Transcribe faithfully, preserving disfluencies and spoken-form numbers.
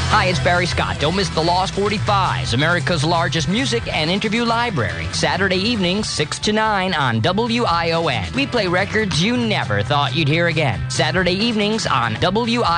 Hi, it's Barry Scott. Don't miss the Lost forty-fives, America's largest music and interview library. Saturday evenings, six to nine on W I O N. We play records you never thought you'd hear again. Saturday evenings on W I O N.